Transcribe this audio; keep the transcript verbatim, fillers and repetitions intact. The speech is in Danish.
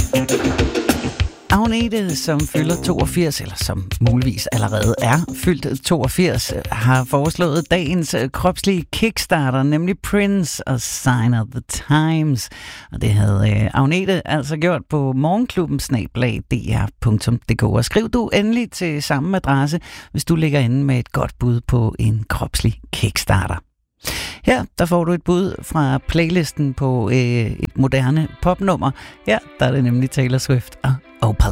Agnete, som fylder toogfirs, eller som muligvis allerede er fyldt toogfirs, har foreslået dagens kropslige kickstarter, nemlig Prince og Sign of the Times. Og det havde Agnete altså gjort på morgenklubben snabel-a d r punktum d k. Og skriv du endelig til samme adresse, hvis du ligger inde med et godt bud på en kropslig kickstarter. Her der får du et bud fra playlisten på øh, et moderne popnummer. Her der er det nemlig Taylor Swift og Opal.